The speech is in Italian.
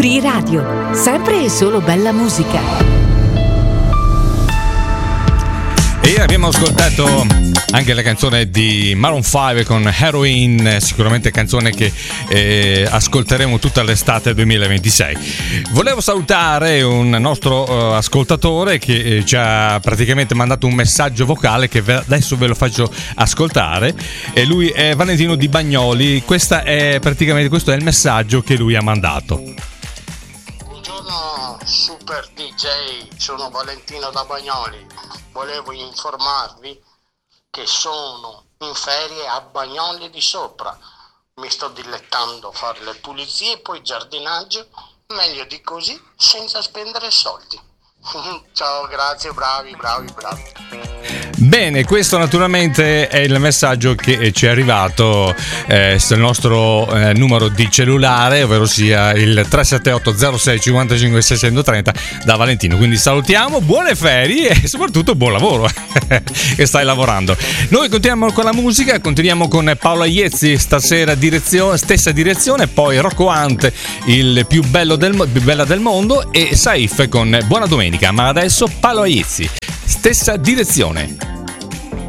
Free Radio, sempre e solo bella musica. E abbiamo ascoltato anche la canzone di Maroon 5 con Heroin, sicuramente canzone che ascolteremo tutta l'estate 2026. Volevo salutare un nostro ascoltatore che ci ha praticamente mandato un messaggio vocale che adesso ve lo faccio ascoltare, e lui è Valentino di Bagnoli. Questo è il messaggio che lui ha mandato. Buongiorno Super DJ, sono Valentino da Bagnoli. Volevo informarvi che sono in ferie a Bagnoli di Sopra. Mi sto dilettando a fare le pulizie e poi giardinaggio, meglio di così, senza spendere soldi. Ciao, grazie, bravi. Bene, questo naturalmente è il messaggio che ci è arrivato sul nostro numero di cellulare, ovvero sia il 378 06 55 630 da Valentino. Quindi salutiamo, buone ferie e soprattutto buon lavoro che stai lavorando. Noi continuiamo con la musica, continuiamo con Paolo Iezzi, stasera stessa direzione, poi Rocco Hunt, il più bella del mondo, e Saif con Buona Domenica. Ma adesso Paolo Iezzi, stessa direzione.